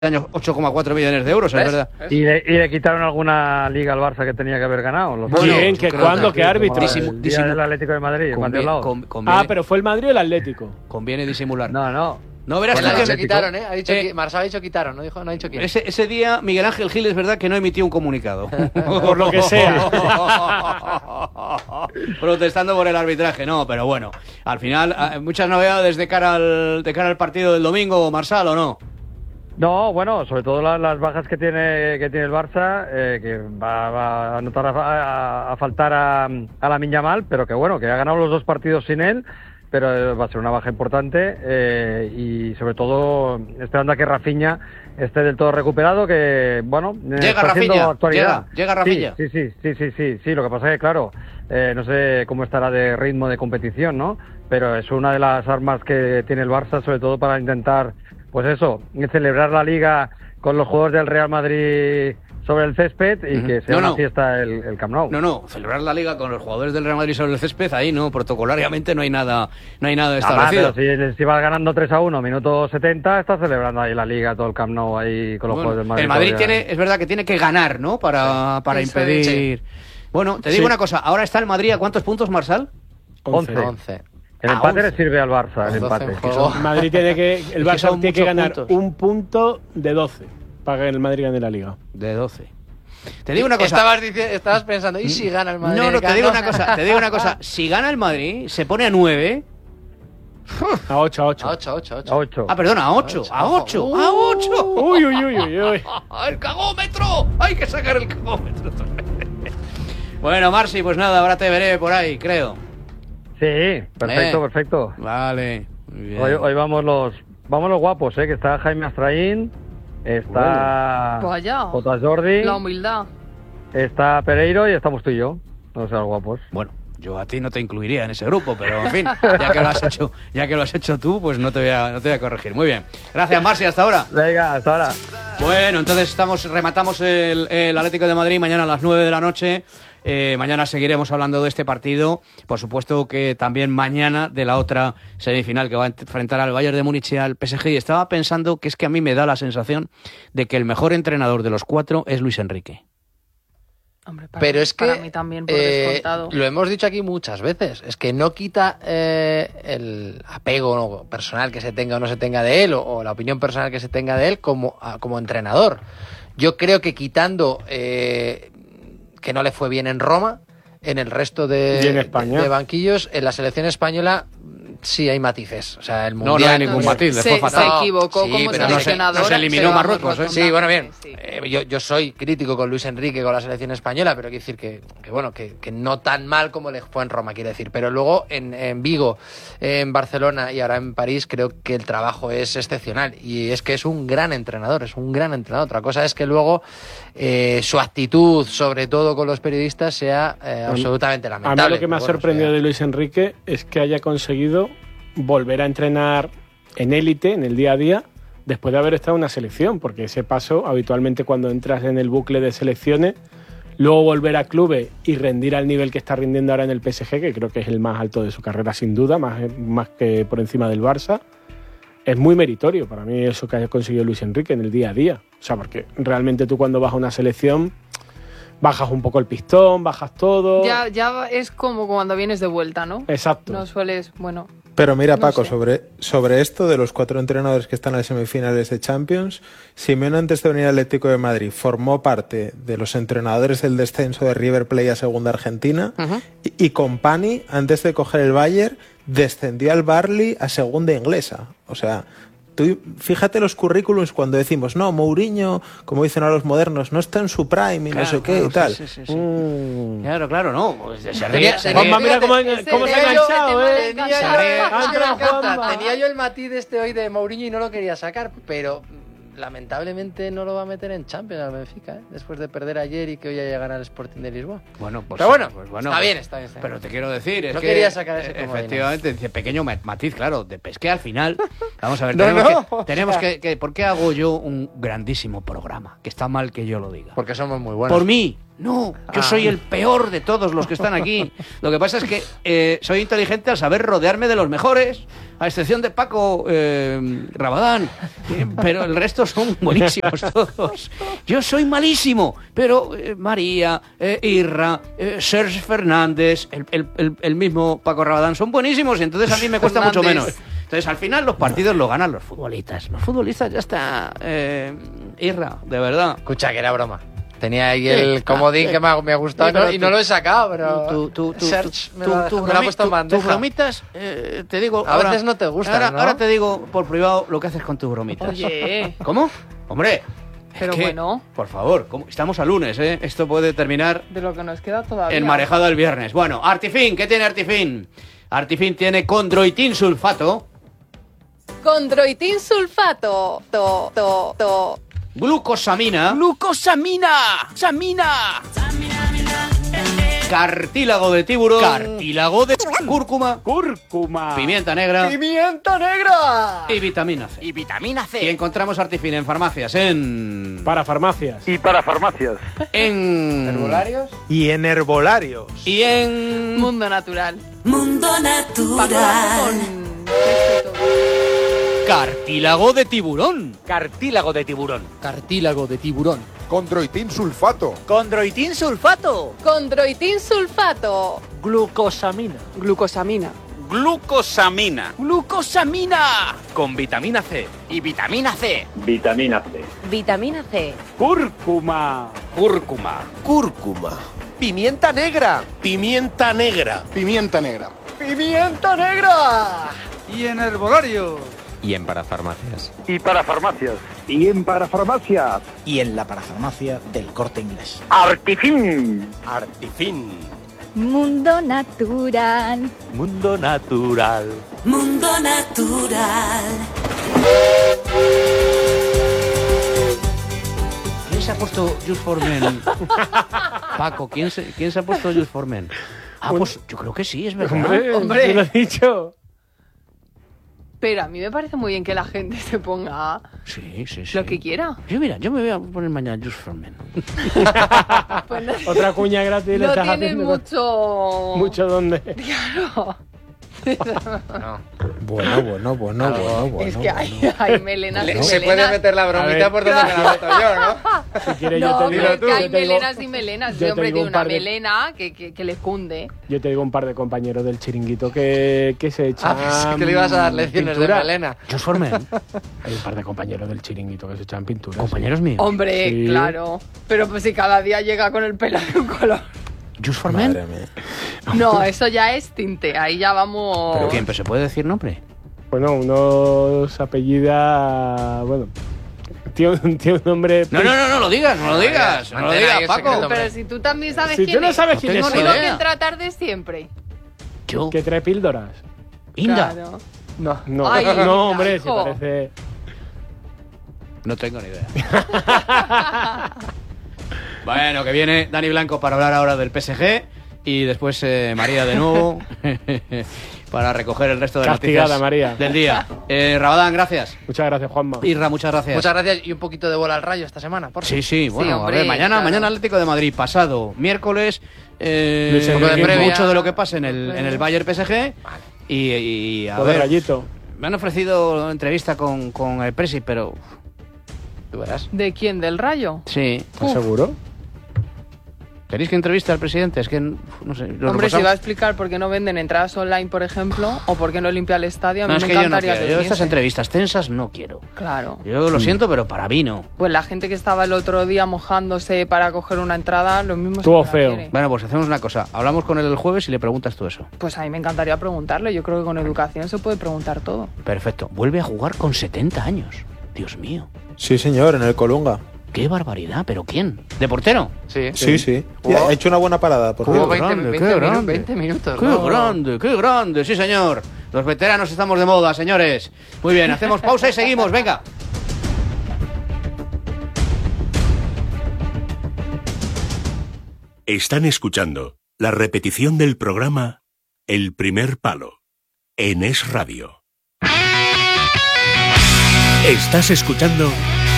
año 8,4 millones de euros, ¿es verdad? Y le quitaron alguna liga al Barça que tenía que haber ganado. ¿Quién? ¿Cuándo? ¿Qué árbitro? El día del Atlético de Madrid. Pero fue el Madrid o el Atlético. Conviene disimular. No, verás que se quitaron, ¿eh? Marsal ha dicho quitaron, no ha dicho quién. Ese día Miguel Ángel Gil es verdad que no emitió un comunicado. Por lo que sea. Protestando por el arbitraje, no, pero bueno. Al final, muchas novedades de cara al partido del domingo, Marsal, ¿o no? No, bueno, sobre todo las bajas que tiene el Barça, que va a notar a faltar a Lamine Yamal, pero que bueno, que ha ganado los 2 partidos sin él, pero va a ser una baja importante y sobre todo esperando a que Rafinha esté del todo recuperado, que bueno, llega Rafinha, llega Rafinha. Sí, lo que pasa es que claro, no sé cómo estará de ritmo de competición, ¿no? Pero es una de las armas que tiene el Barça, sobre todo para intentar, pues eso, celebrar la Liga con los jugadores del Real Madrid sobre el césped y que sea una fiesta el Camp Nou. No, celebrar la Liga con los jugadores del Real Madrid sobre el césped, ahí no, protocolariamente no hay nada establecido. Pero si vas ganando 3-1, minuto 70, estás celebrando ahí la Liga, todo el Camp Nou ahí con los jugadores del Madrid. El Madrid es verdad que tiene que ganar, ¿no? Para impedir... Sí. Bueno, te digo una cosa, ahora está el Madrid, ¿a cuántos puntos, Marsal? 11. El empate le sirve al Barça, el empate. El Barça tiene que ganar un punto de 12 para que el Madrid gane la Liga. De 12. Te digo una cosa. Estabas pensando, ¿y si gana el Madrid? No, te digo una cosa. Si gana el Madrid, se pone a 9. A 8. A 8. Ah, perdona, a 8. A 8. Uy. ¡El cagómetro! Hay que sacar el cagómetro. Bueno, Marci, pues nada, ahora te veré por ahí, creo. Sí, perfecto. Vale, muy bien. Hoy vamos los guapos, que está Jaime Astraín, está Jota Jordi, la humildad, está Pereiro y estamos tú y yo, no sé, los guapos. Bueno, yo a ti no te incluiría en ese grupo, pero en fin, ya que lo has hecho tú, pues no te voy a corregir. Muy bien. Gracias, Marci, hasta ahora. Venga, hasta ahora. Bueno, entonces rematamos el Atlético de Madrid mañana a las 9 de la noche. Mañana seguiremos hablando de este partido. Por supuesto que también mañana de la otra semifinal que va a enfrentar al Bayern de Múnich y al PSG. Y estaba pensando que es que a mí me da la sensación de que el mejor entrenador de los 4 es Luis Enrique. Hombre, pero es que para mí también, por descontado. Lo hemos dicho aquí muchas veces, es que no quita el apego personal que se tenga o no se tenga de él, o la opinión personal que se tenga de él como entrenador. Yo creo que quitando que no le fue bien en Roma, en el resto de banquillos, en la selección española sí hay matices. O sea, el Mundial... No hay ningún matiz, le fue fatal. Se equivocó como seleccionador. No se eliminó Marruecos, ¿eh? Sí, bueno, bien. Sí. Yo soy crítico con Luis Enrique, con la selección española, pero quiero decir que no tan mal como le fue en Roma, quiero decir. Pero luego en Vigo, en Barcelona y ahora en París, creo que el trabajo es excepcional. Y es que es un gran entrenador, Otra cosa es que luego su actitud, sobre todo con los periodistas, sea absolutamente lamentable. A mí lo que me ha sorprendido de Luis Enrique es que haya conseguido volver a entrenar en élite, en el día a día, después de haber estado en una selección, porque ese paso, habitualmente cuando entras en el bucle de selecciones, luego volver a clubes y rendir al nivel que está rindiendo ahora en el PSG, que creo que es el más alto de su carrera sin duda, más que por encima del Barça, es muy meritorio para mí eso que haya conseguido Luis Enrique en el día a día. O sea, porque realmente tú cuando vas a una selección bajas un poco el pistón, bajas todo. Ya es como cuando vienes de vuelta, ¿no? Exacto. No sueles, Pero mira, no Paco, sé. sobre esto de los 4 entrenadores que están en las semifinales de Champions, Simeone, antes de venir al Atlético de Madrid, formó parte de los entrenadores del descenso de River Plate a Segunda Argentina, y Company, antes de coger el Bayern, descendió al Burnley a Segunda Inglesa. O sea, tú fíjate los currículums cuando decimos, no, Mourinho, como dicen ahora los modernos, no está en su prime y no sé qué y tal. Sí. Claro, no. Pues Juanma, mira cómo se ha enganchado, Tenía yo el matiz hoy de Mourinho y no lo quería sacar, pero lamentablemente no lo va a meter en Champions al Benfica, después de perder ayer y que hoy haya ganado el Sporting de Lisboa. Bueno, pues, pero bueno, pues está bien. Pero te quiero decir, es no que quería sacar ese efectivamente, pequeño matiz, claro, es que al final Vamos a ver, tenemos que ¿por qué hago yo un grandísimo programa? Que está mal que yo lo diga. Porque somos muy buenos. Por mí, no, yo soy el peor de todos los que están aquí. Lo que pasa es que soy inteligente al saber rodearme de los mejores, a excepción de Paco Rabadán, pero el resto son buenísimos todos. Yo soy malísimo, pero María, Irra, Serge Fernández, el mismo Paco Rabadán son buenísimos y entonces a mí me cuesta mucho menos. Entonces, al final, los partidos los ganan los futbolistas. Los futbolistas ya está. Irra, de verdad. Escucha, que era broma. Tenía ahí el comodín que me ha gustado y no lo he sacado, pero Serge me lo ha puesto en bandeja. Tus bromitas, te digo... A veces no te gustan, ¿no? Ahora te digo por privado lo que haces con tus bromitas. Oye. ¿Cómo? Hombre. Pero bueno. Por favor, estamos a lunes, ¿eh? Esto puede terminar... De lo que nos queda todavía. Enmarejado el viernes. Bueno, Artifin, ¿qué tiene Artifin? Artifin tiene condroitin sulfato. Condroitin sulfato. Glucosamina. ¡Samina! Cartílago de tiburón. Cartílago de Cúrcuma. Pimienta negra. Y vitamina C. Y encontramos Artifin en farmacias, en... Parafarmacias. En... ¿Herbolarios? Y en herbolarios. Y en... Mundo natural. Cartílago de tiburón. Cartílago de tiburón. Condroitin sulfato. Condroitin sulfato. Glucosamina. Con vitamina C. Y vitamina C. Cúrcuma. Pimienta negra. Y en herbolarios. Y en parafarmacias. Y en parafarmacias. Y en la parafarmacia del Corte Inglés. Artifin. Mundo natural. ¿Quién se ha puesto Just for Men? Paco, ¿quién se ha puesto Just for Men? Pues yo creo que sí, es verdad. Hombre. Te lo he dicho. Pero a mí me parece muy bien que la gente se ponga Sí. lo que quiera. Yo me voy a poner mañana Just for Men. Pues no, Otra cuña gratis le no estás tiene haciendo. mucho... ¿Mucho dónde? Claro. Bueno. Es que hay melenas y Se melenas. puede meter la bromita por donde me la meto yo, ¿no? Si quieres, No, yo te pero digo, es que hay yo te digo- melenas y melenas. yo Ese te hombre digo tiene un una par de- melena que le cunde. Yo te digo un par de compañeros del chiringuito que se echan. Pensé que le ibas a dar lecciones pintura. de melena. Just for Men. Hay un par de compañeros del chiringuito que se echan pintura. Compañeros míos. Hombre, Sí. claro. Pero pues si cada día llega con el pelo de un color. Just for Men. Madre mía. No, eso ya es tinte. Ahí ya vamos... ¿Pero quién? ¿Pero se puede decir nombre? Bueno, unos apellida. Bueno. Tiene un nombre. No lo digas, no lo digas, Mantén ahí el Paco. secreto. Pero si tú también sabes Si quién tú no es. sabes No quién tengo es, ni Digo idea. que tratar de siempre. Yo. que trae píldoras. Inda. Claro. No, Ay, no, hombre, si hijo. parece. No tengo ni idea. Bueno, que viene Dani Blanco para hablar ahora del PSG y después María de nuevo para recoger el resto de Castigada, noticias María. del día. Rabadán, gracias. Muchas gracias, Juanma. Irra, muchas gracias. Muchas gracias y un poquito de bola al rayo esta semana, por favor. Sí, bueno, hombre, a ver, mañana claro. Atlético de Madrid, pasado miércoles, Luis Enrique. mucho de lo que pasa en el Bayern PSG y a Todo de ver, rayito. me han ofrecido entrevista con el Presi, pero Tú verás. ¿De quién? ¿Del Rayo? sí. ¿Estás seguro? ¿Queréis que entreviste al presidente? Es que, no sé. lo Hombre, si repasamos. va a explicar por qué no venden entradas online, por ejemplo, o por qué no limpia el estadio, a mí No, es me que yo no encantaría quiero. que Yo estas viniese. entrevistas tensas no quiero. Claro. Yo lo siento, pero para mí no. Pues la gente que estaba el otro día mojándose para coger una entrada, lo mismo Estuvo siempre la feo. quiere. Bueno, pues hacemos una cosa. Hablamos con él el jueves y le preguntas tú eso. Pues a mí me encantaría preguntarle. Yo creo que con educación se puede preguntar todo. Perfecto. Vuelve a jugar con 70 años. Dios mío. Sí, señor, en el Colunga. Qué barbaridad. ¿Pero quién? ¿De portero? Sí. Sí. Jugó- Ha hecho una buena parada, por Jugó cierto. 20 minutos. Qué ¿no? grande, qué grande. Sí, señor. Los veteranos estamos de moda, señores. Muy bien, hacemos pausa y seguimos. Venga. Están escuchando la repetición del programa El Primer Palo en Es Radio. Estás escuchando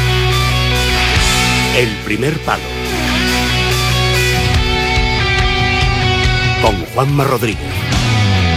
El Primer Palo con Juanma Rodríguez.